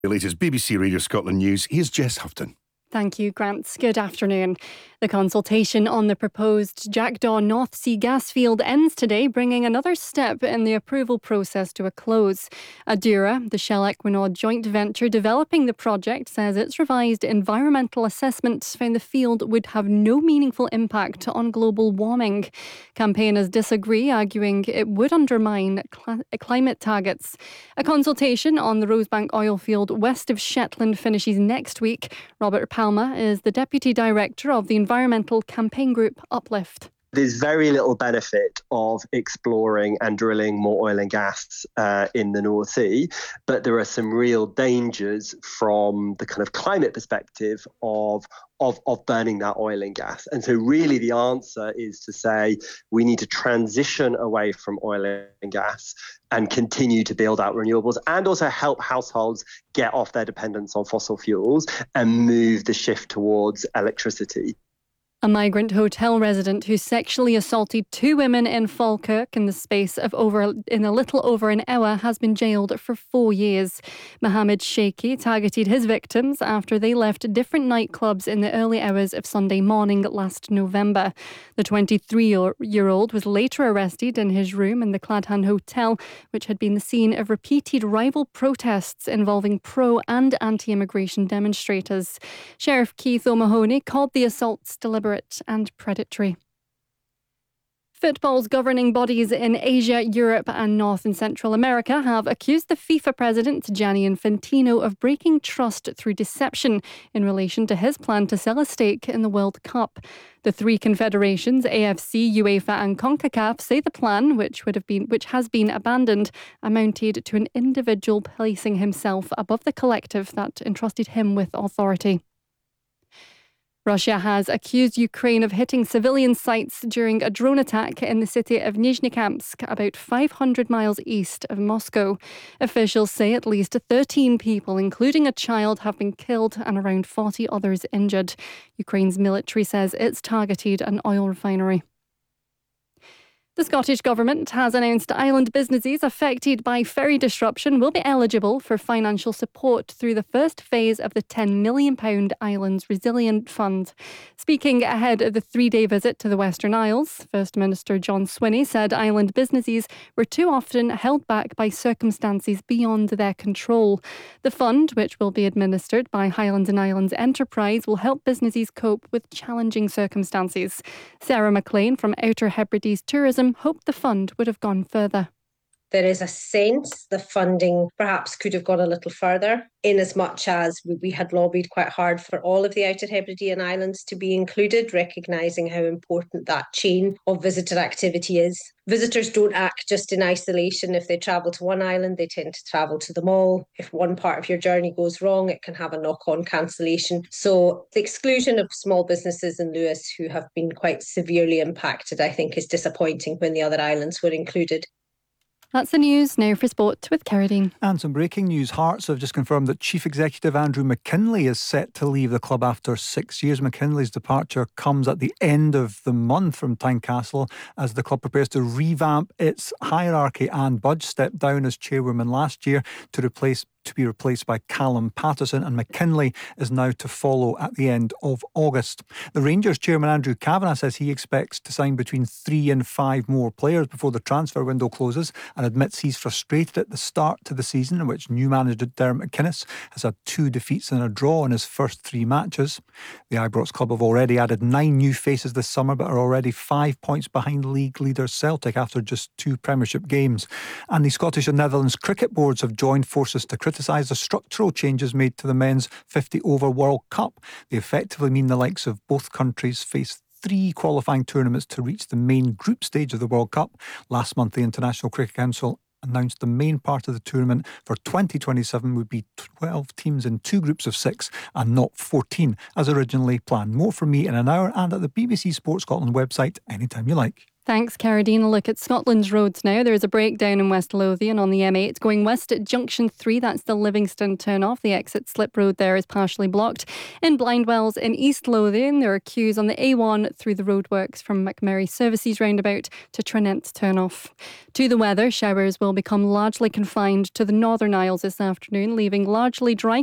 The latest BBC Radio Scotland news. Here's Jess Houghton. Thank you, Grant. Good afternoon. The consultation on the proposed Jackdaw North Sea gas field ends today, bringing another step in the approval process to a close. Adura, the Shell Equinor joint venture developing the project, says its revised environmental assessment found the field would have no meaningful impact on global warming. Campaigners disagree, arguing it would undermine climate targets. A consultation on the Rosebank oil field west of Shetland finishes next week. Robert Palmer is the Deputy Director of the environmental campaign group Uplift. There's very little benefit of exploring and drilling more oil and gas in the North Sea, but there are some real dangers from the kind of climate perspective of burning that oil and gas. And so really the answer is to say we need to transition away from oil and gas and continue to build out renewables and also help households get off their dependence on fossil fuels and move the shift towards electricity. A migrant hotel resident who sexually assaulted two women in Falkirk in the space of a little over an hour has been jailed for 4 years. Mohammed Sheikhi targeted his victims after they left different nightclubs in the early hours of Sunday morning last November. The 23-year-old was later arrested in his room in the Cladhan Hotel, which had been the scene of repeated rival protests involving pro- and anti-immigration demonstrators. Sheriff Keith O'Mahony called the assaults deliberate and predatory. Football's governing bodies in Asia, Europe and North and Central America have accused the FIFA president, Gianni Infantino, of breaking trust through deception in relation to his plan to sell a stake in the World Cup. The three confederations, AFC, UEFA and CONCACAF, say the plan, which has been abandoned, amounted to an individual placing himself above the collective that entrusted him with authority. Russia has accused Ukraine of hitting civilian sites during a drone attack in the city of Nizhnekamsk, about 500 miles east of Moscow. Officials say at least 13 people, including a child, have been killed and around 40 others injured. Ukraine's military says it's targeted an oil refinery. The Scottish Government has announced island businesses affected by ferry disruption will be eligible for financial support through the first phase of the £10 million Islands Resilient Fund. Speaking ahead of the 3-day visit to the Western Isles, First Minister John Swinney said island businesses were too often held back by circumstances beyond their control. The fund, which will be administered by Highlands and Islands Enterprise, will help businesses cope with challenging circumstances. Sarah McLean from Outer Hebrides Tourism hoped the fund would have gone further. There is a sense the funding perhaps could have gone a little further, in as much as we had lobbied quite hard for all of the Outer Hebridean Islands to be included, recognising how important that chain of visitor activity is. Visitors don't act just in isolation. If they travel to one island, they tend to travel to them all. If one part of your journey goes wrong, it can have a knock-on cancellation. So the exclusion of small businesses in Lewis who have been quite severely impacted, I think, is disappointing when the other islands were included. That's the news. Now for sport with Carradine. And some breaking news. Hearts have just confirmed that Chief Executive Andrew McKinlay is set to leave the club after 6 years. McKinlay's departure comes at the end of the month from Tynecastle as the club prepares to revamp its hierarchy, and Budge stepped down as chairwoman last year to be replaced by Callum Patterson, and McKinlay is now to follow at the end of August. The Rangers chairman Andrew Kavanagh says he expects to sign between 3 and 5 more players before the transfer window closes, and admits he's frustrated at the start to the season, in which new manager Dermot McInnes has had 2 defeats and a draw in his first 3 matches. The Ibrox club have already added 9 new faces this summer, but are already 5 points behind league leader Celtic after just 2 Premiership games. And the Scottish and Netherlands cricket boards have joined forces to criticise the structural changes made to the men's 50-over World Cup. They effectively mean the likes of both countries face 3 qualifying tournaments to reach the main group stage of the World Cup. Last month, the International Cricket Council announced the main part of the tournament for 2027 would be 12 teams in 2 groups of 6 and not 14 as originally planned. More from me in an hour and at the BBC Sports Scotland website anytime you like. Thanks, Caradine. A look at Scotland's roads now. There is a breakdown in West Lothian on the M8 going west at Junction 3. That's the Livingston turn-off. The exit slip road there is partially blocked. In Blindwells in East Lothian, there are queues on the A1 through the roadworks from McMurray Services roundabout to Tranent turn-off. To the weather, showers will become largely confined to the Northern Isles this afternoon, leaving largely dry